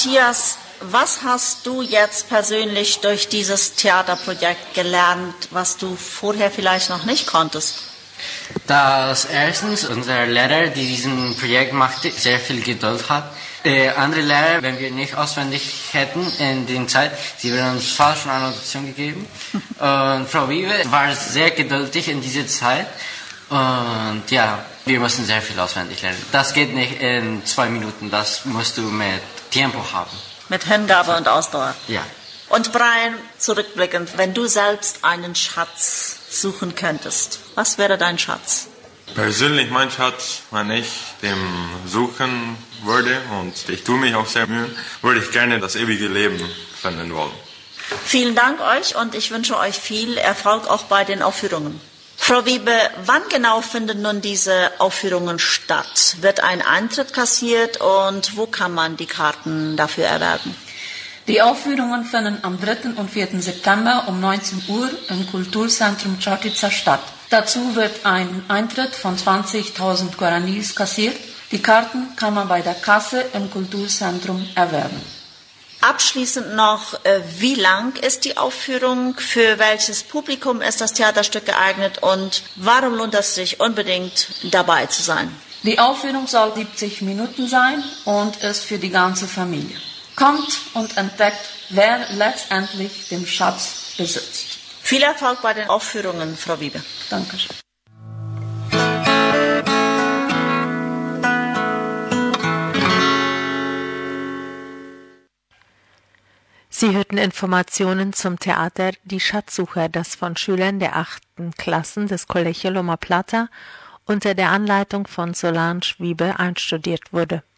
Matthias, was hast du jetzt persönlich durch dieses Theaterprojekt gelernt, was du vorher vielleicht noch nicht konntest? Dass erstens unser Lehrer, die diesen Projekt machte, sehr viel Geduld hat. Andere Lehrer, wenn wir nicht auswendig hätten in der Zeit, sie würden uns fast schon eine Notation gegeben. Und Frau Wiebe war sehr geduldig in dieser Zeit. Und ja, wir mussten sehr viel auswendig lernen. Das geht nicht in 2 Minuten, das musst du mit Tempo haben. Mit Hingabe und Ausdauer. Ja. Und Brian, zurückblickend, wenn du selbst einen Schatz suchen könntest, was wäre dein Schatz? Persönlich mein Schatz, wenn ich den suchen würde, und ich tue mich auch sehr mühen, würde ich gerne das ewige Leben finden wollen. Vielen Dank euch und ich wünsche euch viel Erfolg auch bei den Aufführungen. Frau Wiebe, wann genau finden nun diese Aufführungen statt? Wird ein Eintritt kassiert und wo kann man die Karten dafür erwerben? Die Aufführungen finden am 3. und 4. September um 19 Uhr im Kulturzentrum Čatica statt. Dazu wird ein Eintritt von 20.000 Guaranis kassiert. Die Karten kann man bei der Kasse im Kulturzentrum erwerben. Abschließend noch, wie lang ist die Aufführung? Für welches Publikum ist das Theaterstück geeignet? Und warum lohnt es sich unbedingt dabei zu sein? Die Aufführung soll 70 Minuten sein und ist für die ganze Familie. Kommt und entdeckt, wer letztendlich den Schatz besitzt. Viel Erfolg bei den Aufführungen, Frau Wiebe. Dankeschön. Sie hörten Informationen zum Theater Die Schatzsucher, das von Schülern der 8. Klassen des Colegio Loma Plata unter der Anleitung von Solange Wiebe einstudiert wurde.